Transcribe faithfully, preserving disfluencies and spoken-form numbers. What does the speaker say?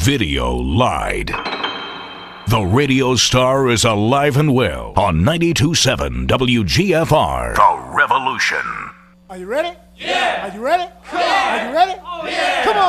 video lied. The radio star is alive and well on ninety-two point seven W G F R. The Revolution. Are you ready? Yeah. Are you ready? Yeah. Are you ready? Oh, yeah. Come on.